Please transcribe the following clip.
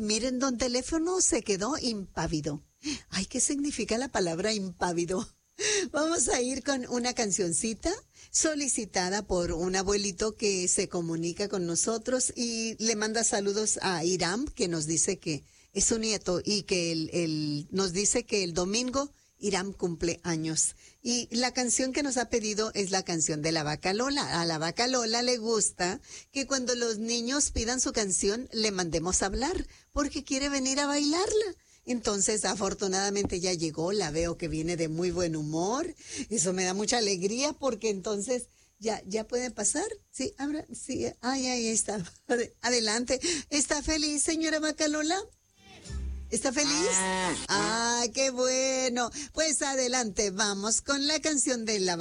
miren, don teléfono se quedó impávido. Ay, ¿qué significa la palabra impávido? Vamos a ir con una cancioncita solicitada por un abuelito que se comunica con nosotros y le manda saludos a Iram, que nos dice que es su nieto y que nos dice que el domingo Iram cumple años. Y la canción que nos ha pedido es la canción de la vaca Lola. A la vaca Lola le gusta que cuando los niños pidan su canción le mandemos a hablar porque quiere venir a bailarla. Entonces, afortunadamente ya llegó, la veo que viene de muy buen humor. Eso me da mucha alegría porque entonces ya puede pasar. Sí, sí, ahí está. Adelante. ¿Está feliz, señora vaca Lola? ¿Está feliz? Ah, qué bueno. Pues adelante, vamos con la canción de la